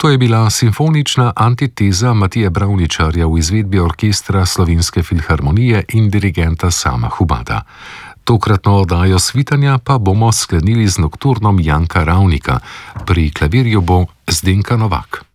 To je bila simfonična antiteza Matije Bravničarja v izvedbi orkestra Slovenske filharmonije in dirigenta Sama Hubada. Tokratno oddajo svitanja pa bomo sklenili z nokturnom Janka Ravnika, pri klavirju bo Zdenka Novak.